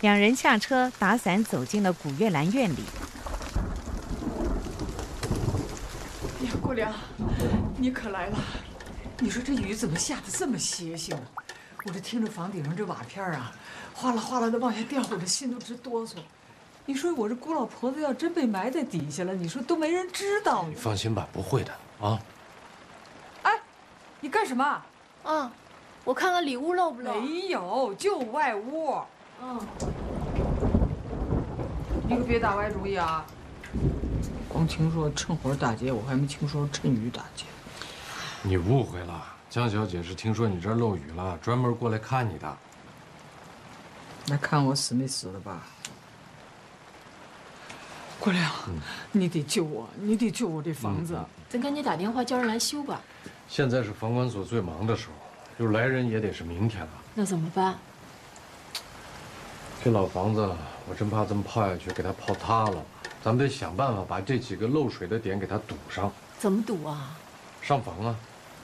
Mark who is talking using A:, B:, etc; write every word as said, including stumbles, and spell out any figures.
A: 两人下车，打伞走进了古月兰院里。
B: 呀，姑娘，你可来了！你说这雨怎么下得这么邪性啊？我这听着房顶上这瓦片啊，哗啦哗啦的往下掉，我这心都直哆嗦。你说我这姑老婆子要真被埋在底下了，你说都没人知道。
C: 你放心吧，不会的啊。
B: 哎，你干什么？
D: 啊，我看看里屋漏不漏。
B: 没有，就外屋。
D: 嗯。
B: 你可别打歪主意啊！光听说趁火打劫，我还没听说趁雨打劫。
C: 你误会了，江小姐是听说你这儿漏雨了，专门过来看你的。
B: 来看我死没死的吧？姑娘，嗯、你得救我，你得救我这房子。嗯、
D: 咱赶紧打电话叫人来修吧。
C: 现在是房管所最忙的时候，就来人也得是明天了。
D: 那怎么办？
C: 这老房子，我真怕这么泡下去，给它泡塌了。咱们得想办法把这几个漏水的点给它堵上。
D: 怎么堵啊？
C: 上房啊！